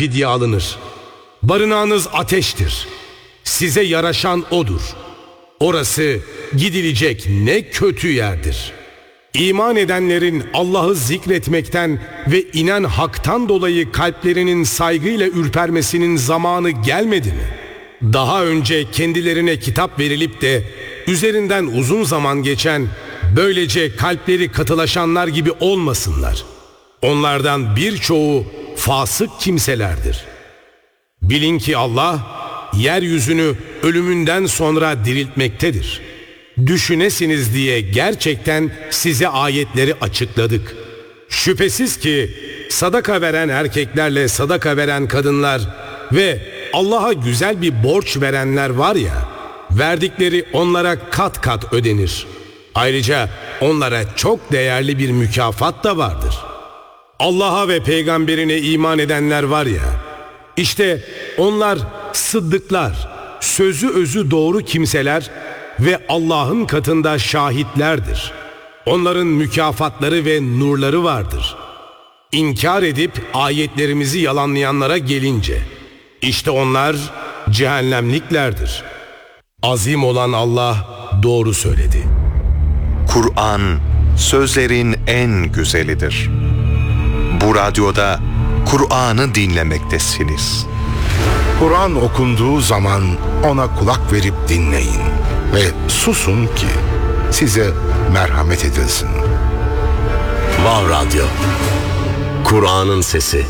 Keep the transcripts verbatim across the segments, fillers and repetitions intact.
fidye alınır. Barınağınız ateştir. Size yaraşan odur. Orası gidilecek ne kötü yerdir. İman edenlerin Allah'ı zikretmekten ve inen haktan dolayı kalplerinin saygıyla ürpermesinin zamanı gelmedi mi? Daha önce kendilerine kitap verilip de üzerinden uzun zaman geçen, böylece kalpleri katılaşanlar gibi olmasınlar. Onlardan birçoğu fasık kimselerdir. Bilin ki Allah yeryüzünü ölümünden sonra diriltmektedir. Düşünesiniz diye gerçekten size ayetleri açıkladık. Şüphesiz ki sadaka veren erkeklerle sadaka veren kadınlar ve Allah'a güzel bir borç verenler var ya, verdikleri onlara kat kat ödenir. Ayrıca onlara çok değerli bir mükafat da vardır. Allah'a ve peygamberine iman edenler var ya, işte onlar sıddıklar, sözü özü doğru kimseler ve Allah'ın katında şahitlerdir. Onların mükafatları ve nurları vardır. İnkar edip ayetlerimizi yalanlayanlara gelince, işte onlar cehennemliklerdir. Azim olan Allah doğru söyledi. Kur'an sözlerin en güzelidir. Bu radyoda Kur'an'ı dinlemektesiniz. Kur'an okunduğu zaman ona kulak verip dinleyin ve susun ki size merhamet edilsin. Vav Radyo, Kur'an'ın sesi.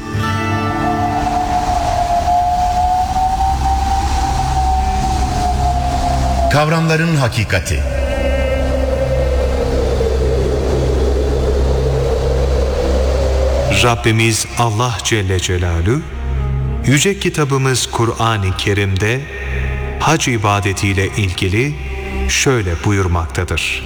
Kavramların hakikati. Rabbimiz Allah Celle Celaluhu, yüce kitabımız Kur'an-ı Kerim'de hac ibadetiyle ilgili şöyle buyurmaktadır.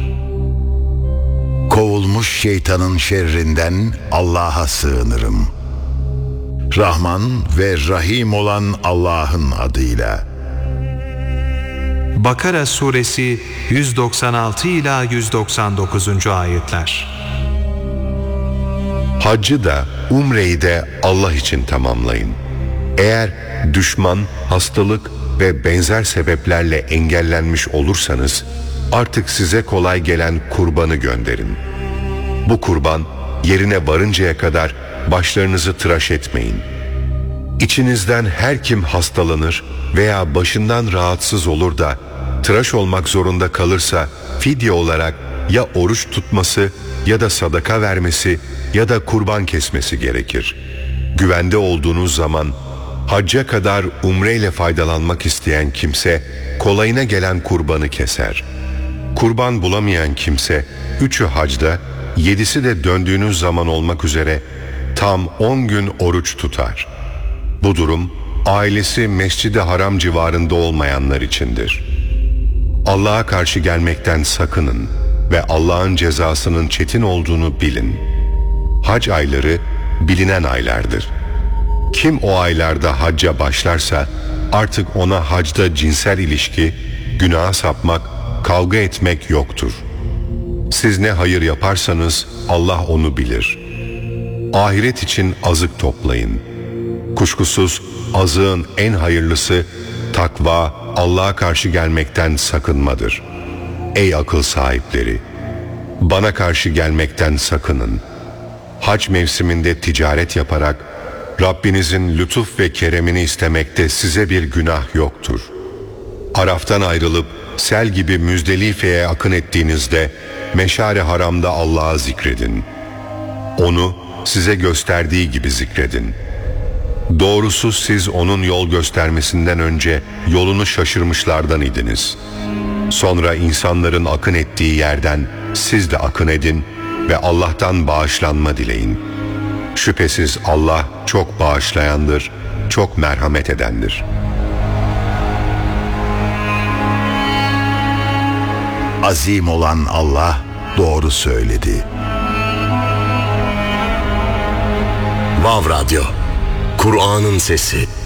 Kovulmuş şeytanın şerrinden Allah'a sığınırım. Rahman ve Rahim olan Allah'ın adıyla. Bakara suresi yüz doksan altı ila yüz doksan dokuzuncu ayetler. Haccı da umreyi de Allah için tamamlayın. Eğer düşman, hastalık ve benzer sebeplerle engellenmiş olursanız artık size kolay gelen kurbanı gönderin. Bu kurban yerine varıncaya kadar başlarınızı tıraş etmeyin. İçinizden her kim hastalanır veya başından rahatsız olur da tıraş olmak zorunda kalırsa fidye olarak ya oruç tutması ya da sadaka vermesi ya da kurban kesmesi gerekir. Güvende olduğunuz zaman hacca kadar umreyle faydalanmak isteyen kimse kolayına gelen kurbanı keser. Kurban bulamayan kimse üçü hacda, yedisi de döndüğünüz zaman olmak üzere tam on gün oruç tutar. Bu durum ailesi Mescid-i Haram civarında olmayanlar içindir. Allah'a karşı gelmekten sakının ve Allah'ın cezasının çetin olduğunu bilin. Hac ayları bilinen aylardır. Kim o aylarda hacca başlarsa artık ona hacda cinsel ilişki, günaha sapmak, kavga etmek yoktur. Siz ne hayır yaparsanız Allah onu bilir. Ahiret için azık toplayın. Kuşkusuz azığın en hayırlısı takva, Allah'a karşı gelmekten sakınmadır. Ey akıl sahipleri! Bana karşı gelmekten sakının. Hac mevsiminde ticaret yaparak Rabbinizin lütuf ve keremini istemekte size bir günah yoktur. Araf'tan ayrılıp sel gibi Müzdelife'ye akın ettiğinizde Meşar-ı Haram'da Allah'ı zikredin. Onu size gösterdiği gibi zikredin. Doğrusu siz onun yol göstermesinden önce yolunu şaşırmışlardan idiniz. Sonra insanların akın ettiği yerden siz de akın edin ve Allah'tan bağışlanma dileyin. Şüphesiz Allah çok bağışlayandır, çok merhamet edendir. Azim olan Allah doğru söyledi. Vav Radyo, Kur'an'ın sesi.